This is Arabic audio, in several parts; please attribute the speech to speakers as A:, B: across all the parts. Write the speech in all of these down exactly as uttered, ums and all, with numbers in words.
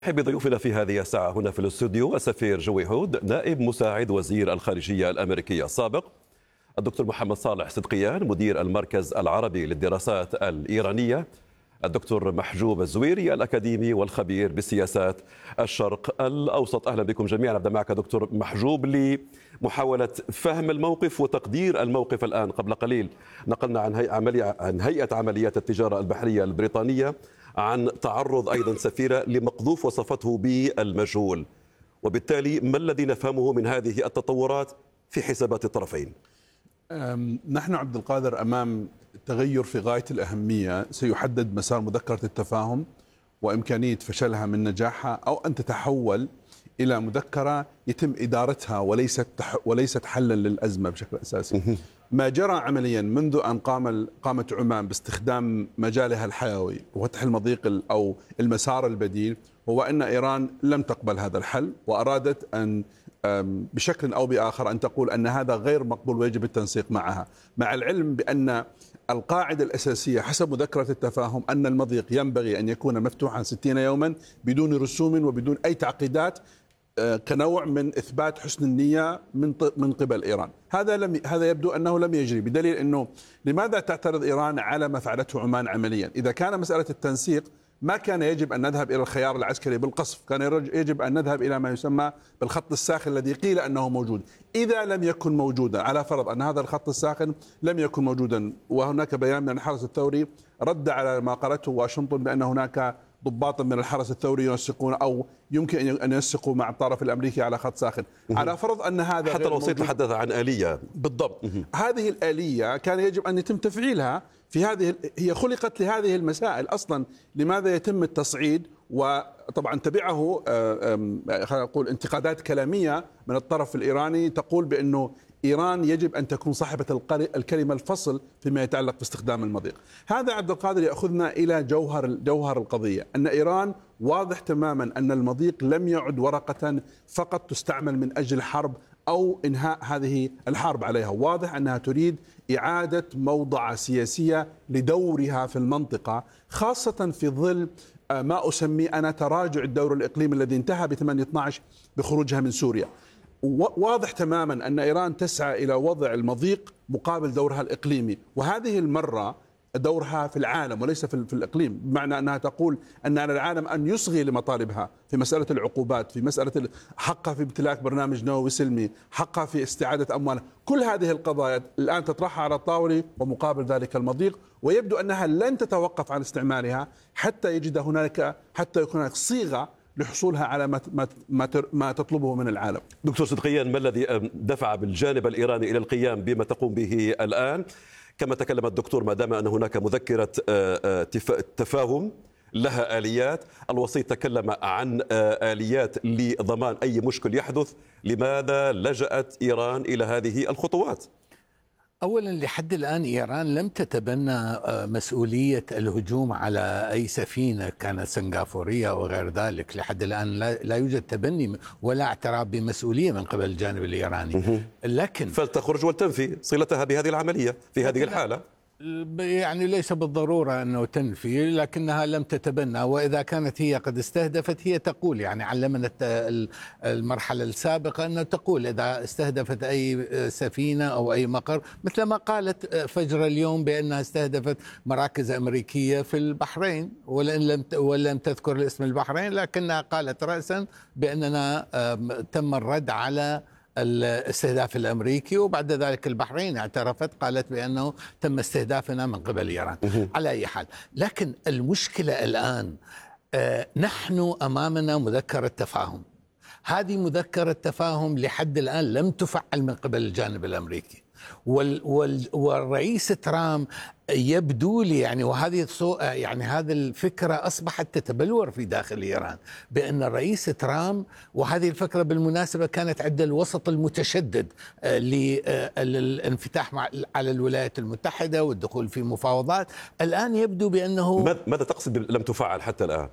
A: بضيوفنا في هذه الساعة هنا في الاستوديو السفير جوي هود نائب مساعد وزير الخارجية الأمريكية السابق، الدكتور محمد صالح صدقيان مدير المركز العربي للدراسات الإيرانية، الدكتور محجوب الزويري الأكاديمي والخبير بسياسات الشرق الأوسط. أهلا بكم جميعا. أبدأ معك دكتور محجوب لمحاولة فهم الموقف وتقدير الموقف. الآن قبل قليل نقلنا عن هيئة, عملية عن هيئة عمليات التجارة البحرية البريطانية عن تعرض أيضا سفيرة لمقذوف وصفته بالمجهول، وبالتالي ما الذي نفهمه من هذه التطورات في حسابات الطرفين؟
B: نحن عبد القادر أمام تغير في غاية الأهمية سيحدد مسار مذكرة التفاهم وإمكانية فشلها من نجاحها أو أن تتحول إلى مذكرة يتم إدارتها وليست وليست حلا للأزمة بشكل أساسي. ما جرى عمليا منذ أن قام قامت عمان باستخدام مجالها الحيوي وفتح المضيق أو المسار البديل هو أن إيران لم تقبل هذا الحل وأرادت أن بشكل أو بآخر أن تقول أن هذا غير مقبول ويجب التنسيق معها، مع العلم بأن القاعدة الأساسية حسب مذكرة التفاهم أن المضيق ينبغي أن يكون مفتوحا ستين يوما بدون رسوم وبدون أي تعقيدات كنوع من إثبات حسن النية من من قبل إيران. هذا لم هذا يبدو أنه لم يجري، بدليل أنه لماذا تعترض إيران على ما فعلته عمان عمليا؟ إذا كان مسألة التنسيق ما كان يجب أن نذهب إلى الخيار العسكري بالقصف، كان يجب أن نذهب إلى ما يسمى بالخط الساخن الذي قيل أنه موجود. إذا لم يكن موجودا، على فرض أن هذا الخط الساخن لم يكن موجودا، وهناك بيان من الحرس الثوري رد على ما قالته واشنطن بأن هناك ضباط من الحرس الثوري ينسقون أو يمكن أن ينسقوا مع الطرف الأمريكي على خط ساخن. على فرض أن هذا
A: حتى الوسيط تحدث عن آلية بالضبط.
B: هذه الآلية كان يجب أن يتم تفعيلها في هذه، هي خلقت لهذه المسائل أصلا. لماذا يتم التصعيد؟ وطبعا تبعه خلينا نقول انتقادات كلامية من الطرف الإيراني تقول بأنه إيران يجب أن تكون صاحبة الكلمة الفصل فيما يتعلق باستخدام المضيق. هذا عبد القادر يأخذنا إلى جوهر جوهر القضية، أن إيران واضح تماما أن المضيق لم يعد ورقة فقط تستعمل من أجل الحرب أو إنهاء هذه الحرب عليها. واضح أنها تريد إعادة موضع سياسية لدورها في المنطقة، خاصة في ظل ما أسميه أنا تراجع الدور الإقليمي الذي انتهى ب ثمانية اثنا عشر بخروجها من سوريا. واضح تماما أن إيران تسعى إلى وضع المضيق مقابل دورها الإقليمي، وهذه المرة دورها في العالم وليس في الإقليم، بمعنى أنها تقول أن على العالم أن يصغي لمطالبها في مسألة العقوبات، في مسألة حقها في امتلاك برنامج نووي سلمي، حقها في استعادة أموالها. كل هذه القضايا الآن تطرحها على الطاولة ومقابل ذلك المضيق، ويبدو أنها لن تتوقف عن استعمالها حتى يجد هناك حتى يكون هناك صيغة لحصولها على ما ما ما تطلبه من العالم.
A: دكتور صدقيان، ما الذي دفع بالجانب الإيراني إلى القيام بما تقوم به الآن؟ كما تكلم الدكتور، ما دام أن هناك مذكرة تفاهم لها آليات، الوسيط تكلم عن آليات لضمان أي مشكل يحدث، لماذا لجأت إيران إلى هذه الخطوات؟
C: أولا، لحد الآن إيران لم تتبنى مسؤولية الهجوم على أي سفينة كانت سنغافورية وغير ذلك. لحد الآن لا يوجد تبني ولا اعتراف بمسؤولية من قبل الجانب الإيراني. لكن
A: فلتخرج ولتنفي صلتها بهذه العملية في هذه الحالة.
C: يعني ليس بالضرورة أنه تنفي، لكنها لم تتبنى. وإذا كانت هي قد استهدفت، هي تقول، يعني علمنا المرحلة السابقة أنه تقول إذا استهدفت أي سفينة أو أي مقر، مثل ما قالت فجر اليوم بأنها استهدفت مراكز أمريكية في البحرين، ولن لم ولم تذكر اسم البحرين، لكنها قالت رأسا بأننا تم الرد على الاستهداف الأمريكي، وبعد ذلك البحرين اعترفت قالت بأنه تم استهدافنا من قبل إيران. على أي حال، لكن المشكلة الآن آه نحن أمامنا مذكرة تفاهم. هذه مذكرة تفاهم لحد الآن لم تفعل من قبل الجانب الأمريكي، وال وال والرئيس ترامب يبدو لي يعني وهذه يعني هذه الفكرة أصبحت تتبلور في داخل إيران، بأن الرئيس ترامب، وهذه الفكرة بالمناسبة كانت عند الوسط المتشدد للانفتاح على الولايات المتحدة والدخول في مفاوضات، الآن يبدو بأنه
A: ماذا تقصد لم تفعل حتى الآن؟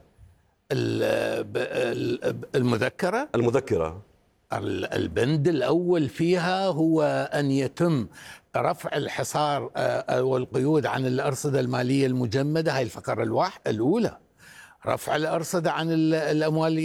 C: المذكرة
A: المذكرة
C: البند الأول فيها هو أن يتم رفع الحصار والقيود عن الأرصدة المالية المجمدة. هاي الفقرة الواحدة الأولى، رفع الأرصدة عن الأموال